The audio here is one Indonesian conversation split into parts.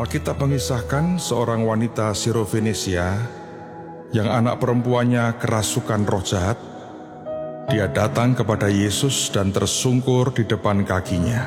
Alkitab mengisahkan seorang wanita Sirofenisia yang anak perempuannya kerasukan roh jahat. Dia datang kepada Yesus dan tersungkur di depan kakinya.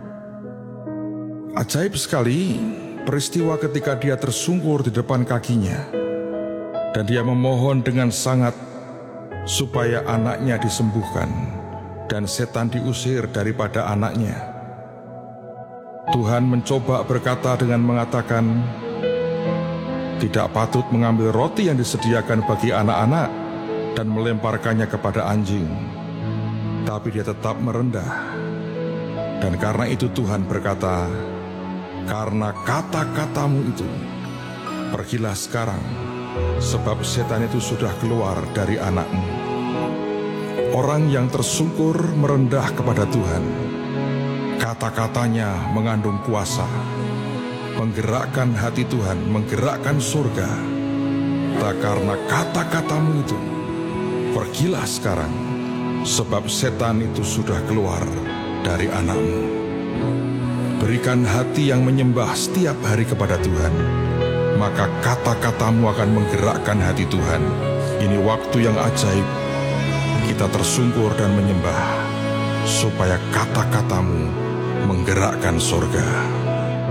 Ajaib sekali peristiwa ketika dia tersungkur di depan kakinya, dan dia memohon dengan sangat supaya anaknya disembuhkan dan setan diusir daripada anaknya. Tuhan mencoba berkata dengan mengatakan, tidak patut mengambil roti yang disediakan bagi anak-anak dan melemparkannya kepada anjing. Tapi dia tetap merendah. Dan karena itu Tuhan berkata, karena kata-katamu itu, pergilah sekarang, sebab setan itu sudah keluar dari anakmu. Orang yang tersungkur merendah kepada Tuhan, kata-katanya mengandung kuasa, menggerakkan hati Tuhan, menggerakkan surga. Tak karena kata-katamu itu, pergilah sekarang, sebab setan itu sudah keluar dari anakmu. Berikan hati yang menyembah setiap hari kepada Tuhan, maka kata-katamu akan menggerakkan hati Tuhan. Ini waktu yang ajaib, kita tersungkur dan menyembah, supaya kata-katamu menggerakkan surga.